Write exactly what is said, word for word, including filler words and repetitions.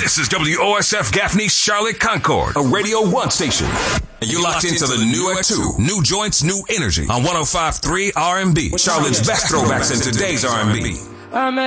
This is W O S F Gaffney, Charlotte, Concord, a Radio one station. And you're locked into the new at two. New joints, new energy on one oh five point three R and B. Charlotte's best throwbacks in today's R and B.